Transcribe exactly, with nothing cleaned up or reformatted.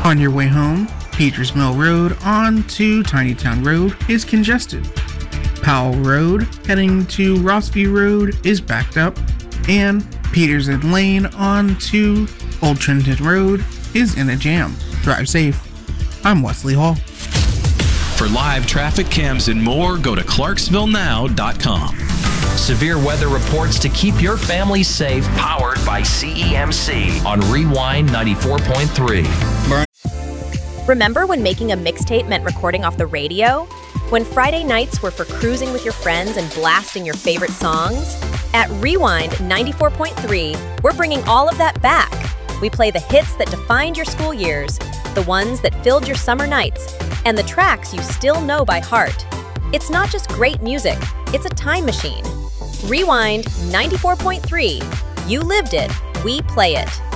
On your way home, Peters Mill Road on to Tinytown Road is congested. Powell Road heading to Rossview Road is backed up, and Peters and Lane on to Old Trenton Road is in a jam. Drive safe. I'm Wesley Hall. For live traffic cams and more, go to clarksville now dot com. Severe weather reports to keep your family safe, powered by C E M C on Rewind ninety-four point three. Remember when making a mixtape meant recording off the radio? When Friday nights were for cruising with your friends and blasting your favorite songs? At Rewind ninety-four point three, we're bringing all of that back. We play the hits that defined your school years, the ones that filled your summer nights, and the tracks you still know by heart. It's not just great music, it's a time machine. Rewind ninety-four point three. You lived it, we play it.